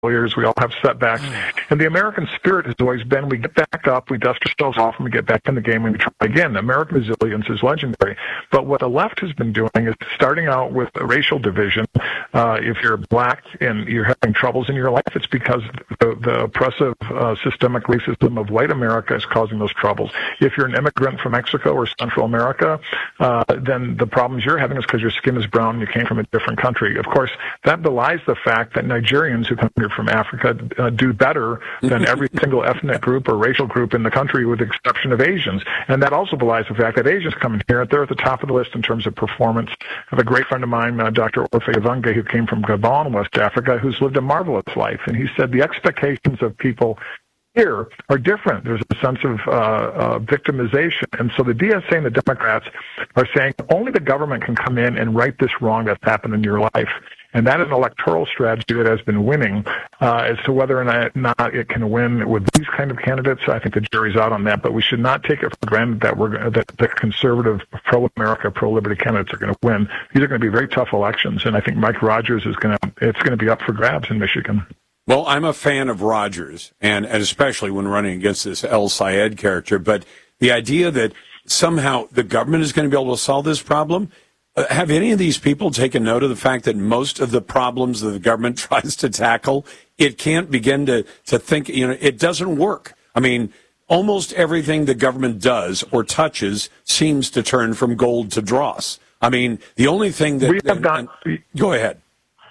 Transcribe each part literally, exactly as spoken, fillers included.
failures. We all have setbacks. And the American spirit has always been, we get back up, we dust ourselves off, and we get back in the game, and we try again. American resilience is legendary. But what the left has been doing is starting out with a racial division. Uh, if you're black and you're having troubles in your life, it's because the, the oppressive uh, systemic racism of white America is causing those troubles. If you're an immigrant from Mexico or Central America, uh, then the problems you're having is because your skin is brown and you came from a different country. Of course, that belies the fact that Nigerians who come here from Africa uh, do better than every single ethnic group or racial group in the country, with the exception of Asians. And that also belies the fact that Asians come in here, they're at the top of the list in terms of performance. I have a great friend of mine, uh, Doctor Orphe Evange, who came from Gabon, West Africa, who's lived a marvelous life. And he said the expectations of people here are different. There's a sense of uh, uh, victimization. And so the D S A and the Democrats are saying only the government can come in and right this wrong that's happened in your life. And that is an electoral strategy that has been winning. Uh, as to whether or not, not it can win with these kind of candidates, I think the jury's out on that. But we should not take it for granted that we're that the conservative, pro-America, pro-liberty candidates are going to win. These are going to be very tough elections, and I think Mike Rogers is going to. It's going to be up for grabs in Michigan. Well, I'm a fan of Rogers, and, and especially when running against this El Sayed character. But the idea that somehow the government is going to be able to solve this problem. Uh, have any of these people taken note of the fact that most of the problems that the government tries to tackle, it can't begin to, to think, you know, it doesn't work. I mean, almost everything the government does or touches seems to turn from gold to dross. I mean, the only thing that... We have done... Go ahead.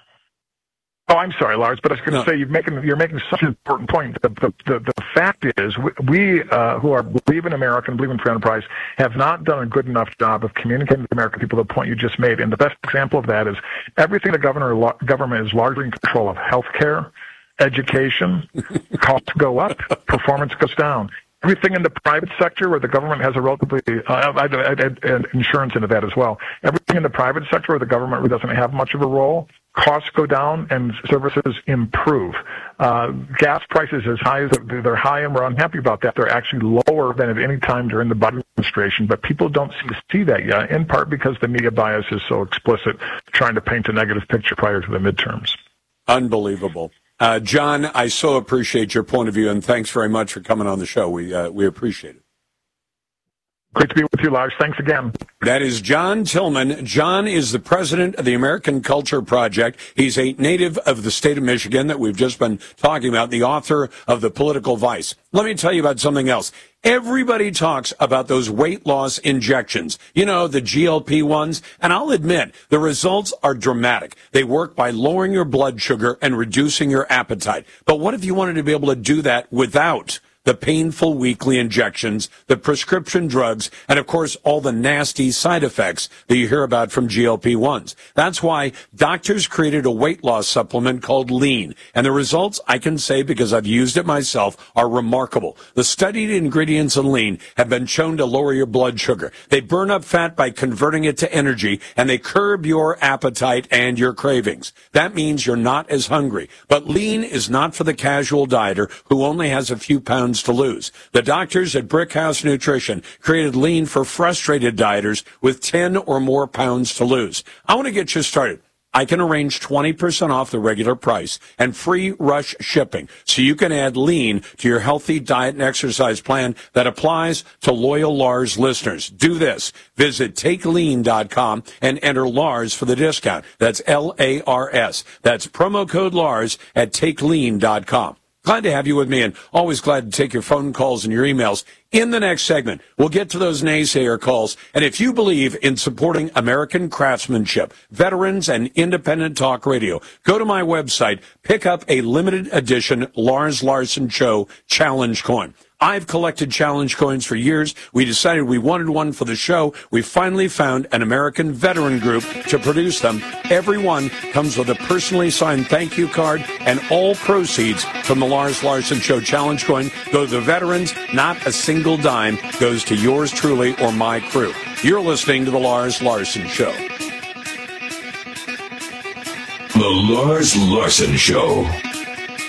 Oh, I'm sorry, Lars, but I was going to no. say you're making you're making such an important point. The the, the, the fact is, we, we uh, who are believe in America and believe in free enterprise have not done a good enough job of communicating to the American people the point you just made. And the best example of that is everything the governor government is largely in control of: healthcare, education, costs go up, performance goes down. Everything in the private sector where the government has a relatively, uh, I, I, I, I, insurance into that as well. Everything in the private sector where the government really doesn't have much of a role, costs go down and services improve. Uh, gas prices as high as they're high, and we're unhappy about that. They're actually lower than at any time during the Biden administration, but people don't seem to see that yet, in part because the media bias is so explicit, trying to paint a negative picture prior to the midterms. Unbelievable. Uh, John, I so appreciate your point of view, and thanks very much for coming on the show. We uh, we appreciate it. Great to be with you, Lars. Thanks again. That is John Tillman. John is the president of the American Culture Project. He's a native of the state of Michigan that we've just been talking about, the author of The Political Vice. Let me tell you about something else. Everybody talks about those weight loss injections, you know, the G L P ones, and I'll admit the results are dramatic. They work by lowering your blood sugar and reducing your appetite. But what if you wanted to be able to do that without the painful weekly injections, the prescription drugs, and, of course, all the nasty side effects that you hear about from G L P ones. That's why doctors created a weight loss supplement called Lean. And the results, I can say because I've used it myself, are remarkable. The studied ingredients in Lean have been shown to lower your blood sugar. They burn up fat by converting it to energy, and they curb your appetite and your cravings. That means you're not as hungry. But Lean is not for the casual dieter who only has a few pounds to lose. The doctors at Brickhouse Nutrition created Lean for frustrated dieters with ten or more pounds to lose. I want to get you started. I can arrange twenty percent off the regular price and free rush shipping so you can add Lean to your healthy diet and exercise plan that applies to loyal Lars listeners. Do this. Visit take lean dot com and enter Lars for the discount. That's L A R S. That's promo code Lars at take lean dot com. Glad to have you with me, and always glad to take your phone calls and your emails. In the next segment, we'll get to those naysayer calls. And if you believe in supporting American craftsmanship, veterans, and independent talk radio, go to my website, pick up a limited edition Lars Larson Show Challenge Coin. I've collected challenge coins for years. We decided we wanted one for the show. We finally found an American veteran group to produce them. Every one comes with a personally signed thank you card, and all proceeds from the Lars Larson Show challenge coin go to the veterans. Not a single dime goes to yours truly or my crew. You're listening to the Lars Larson Show. The Lars Larson Show.